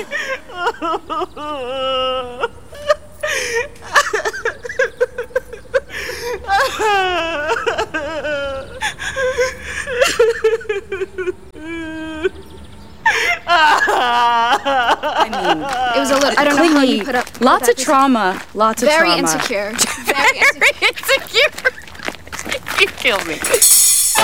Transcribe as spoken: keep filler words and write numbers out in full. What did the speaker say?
I mean, it was a little. I don't know how you put up. Lots of trauma. Lots of very trauma. Insecure. Very insecure. Very insecure. You kill me.